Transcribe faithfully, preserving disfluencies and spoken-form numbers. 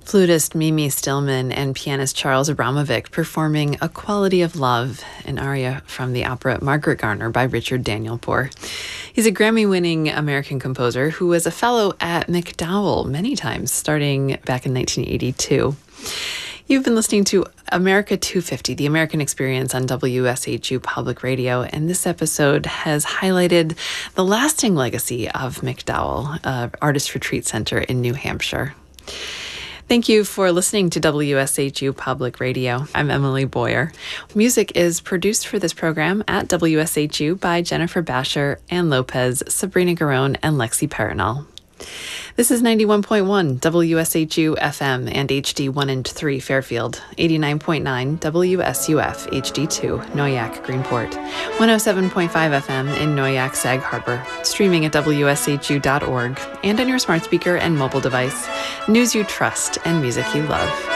Flutist Mimi Stillman and pianist Charles Abramovic performing A Quality of Love, an aria from the opera Margaret Garner by Richard Daniel Poor. He's a Grammy-winning American composer who was a fellow at MacDowell many times, starting back in nineteen eighty-two. You've been listening to America two fifty, the American Experience on W S H U Public Radio, and this episode has highlighted the lasting legacy of MacDowell, uh, Artist Retreat Center in New Hampshire. Thank you for listening to W S H U Public Radio. I'm Emily Boyer. Music is produced for this program at W S H U by Jennifer Basher, Ann Lopez, Sabrina Garone, and Lexi Paranol. This is ninety-one point one W S H U F M and H D one and three Fairfield, eighty-nine point nine W S U F H D two Noyac Greenport, one oh seven point five F M in Noyac Sag Harbor, streaming at W S H U dot org and on your smart speaker and mobile device. News you trust and music you love.